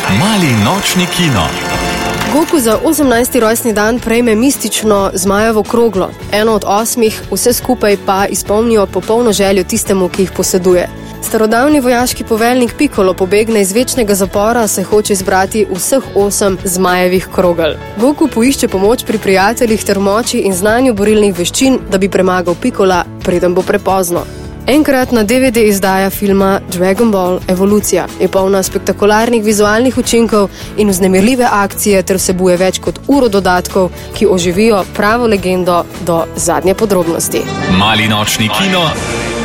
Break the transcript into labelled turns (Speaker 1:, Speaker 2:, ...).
Speaker 1: Mali nočni kino.
Speaker 2: Goku za 18. rojstni dan prejme mistično zmajevo kroglo, eno od 8, vse skupaj pa izpolnijo popolno željo tistemu, ki jih poseduje. Starodavni vojaški poveljnik Piccolo pobegne iz večnega zapora, se hoče zbrati vseh 8 zmajevih krogel. Goku poišče pomoč pri prijateljih ter moči in znanju borilnih veščin, da bi premagal Piccola, preden bo prepozno. Enkratna DVD izdaja filma Dragon Ball Evolucija je polna spektakularnih vizualnih učinkov in vznemirljive akcije ter vsebuje več kot uro dodatkov, ki oživijo pravo legendo do zadnje podrobnosti.
Speaker 1: Mali nočni kino